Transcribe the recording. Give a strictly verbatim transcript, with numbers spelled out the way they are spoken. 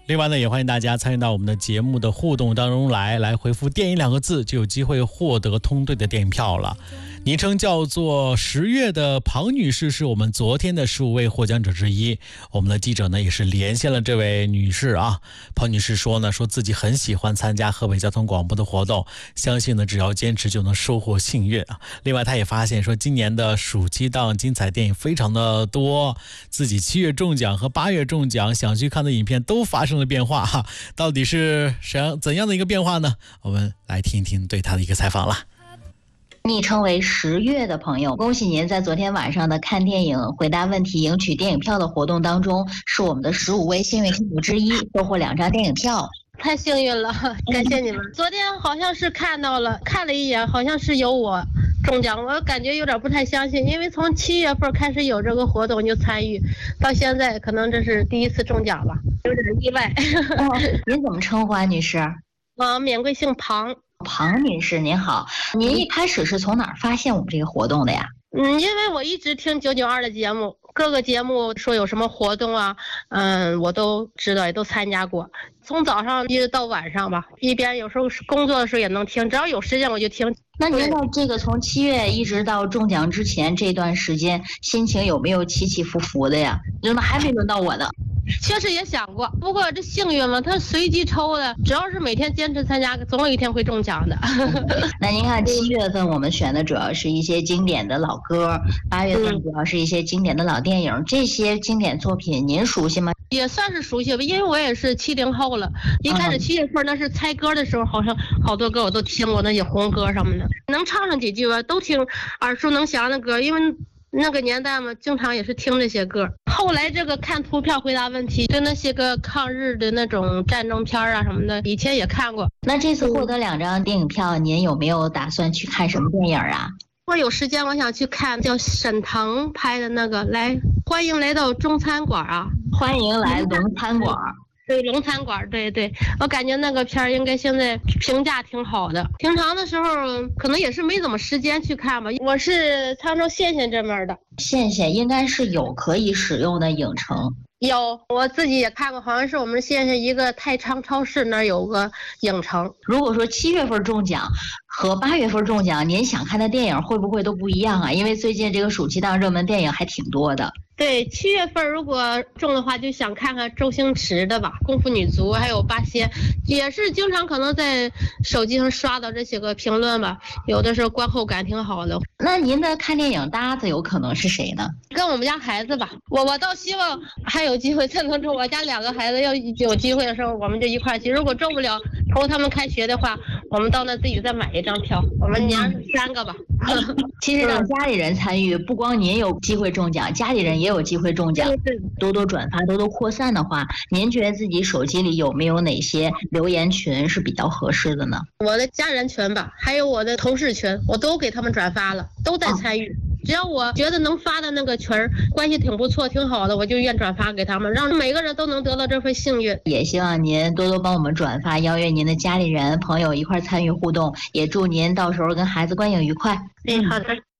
另外呢，也欢迎大家参与到我们的节目的互动当中来，来回复电影两个字就有机会获得通兑的电影票了。昵称叫做十月的庞女士是我们昨天的十五位获奖者之一。我们的记者呢也是连线了这位女士啊。庞女士说呢，说自己很喜欢参加河北交通广播的活动，相信呢只要坚持就能收获幸运啊。另外她也发现说，今年的暑期档精彩电影非常的多，自己七月中奖和八月中奖想去看的影片都发生了变化哈，到底是怎怎样的一个变化呢？我们来听一听对她的一个采访了。 昵称为十月的朋友，恭喜您在昨天晚上的看电影回答问题赢取电影票的活动当中，是我们的十五位幸运听友之一，收获两张电影票。 太幸运了，感谢你们。昨天好像是看到了，看了一眼，好像是有我中奖，我感觉有点不太相信，因为从七月份开始有这个活动就参与，到现在可能这是第一次中奖吧，有点意外。 哦、您怎么称呼啊，女士？ 啊，免贵姓庞。 庞女士您好，您一开始是从哪儿发现我们这个活动的呀？ 嗯，因为我一直听九九二的节目，各个节目说有什么活动啊，嗯，我都知道，也都参加过。从早上一直到晚上吧，一边有时候工作的时候也能听，只要有时间我就听。 那您在这个从七月一直到中奖之前这段时间，心情有没有起起伏伏的呀？怎么还没轮到我呢？ 确实也想过，不过这幸运嘛，它随机抽的，只要是每天坚持参加，总有一天会中奖的。 那您看，七月份我们选的主要是一些经典的老歌，八月份主要是一些经典的老电影，这些经典作品您熟悉吗？ 也算是熟悉吧，因为我也是七零后了。一开始七月份那是猜歌的时候，好像好多歌我都听过，那些红歌什么的，能唱上几句吧，都听耳熟能详的歌，因为那个年代嘛，经常也是听这些歌。后来这个看图片回答问题，对那些个抗日的那种战争片啊什么的，以前也看过。 那这次获得两张电影票，您有没有打算去看什么电影啊？ 我有时间，我想去看叫沈腾拍的那个，来欢迎来到中餐馆啊， 欢迎来龙餐馆。 对，龙餐馆，对对，我感觉那个片儿应该现在评价挺好的。平常的时候可能也是没怎么时间去看吧。我是沧州县县这边的， 县县应该是有可以使用的影城。 有，我自己也看过，好像是我们县县一个太仓超市那儿有个影城。 如果说七月份中奖和八月份中奖，您想看的电影会不会都不一样啊？因为最近这个暑期档热门电影还挺多的。 对，七月份如果中的话，就想看看周星驰的吧，功夫女足还有八仙，也是经常可能在手机上刷到这些个评论吧，有的时候观后感挺好的。 那您的看电影搭子有可能是谁呢？ 跟我们家孩子吧，我我倒希望还有机会再能中。我家两个孩子要有机会的时候，我们就一块去。如果中不了，头他们开学的话，我们到那自己再买一张票。我们娘三个吧。 其实让家里人参与，不光您有机会中奖，家里人也有机会中奖。多多转发，多多扩散的话，您觉得自己手机里有没有哪些留言群是比较合适的呢？ 我的家人群吧，还有我的同事群，我都给他们转发了，都在参与。只要我觉得能发的那个群儿关系挺不错挺好的，我就愿转发给他们，让每个人都能得到这份幸运。 也希望您多多帮我们转发，邀约您的家里人朋友一块参与互动，也祝您到时候跟孩子观影愉快。 嗯，好的。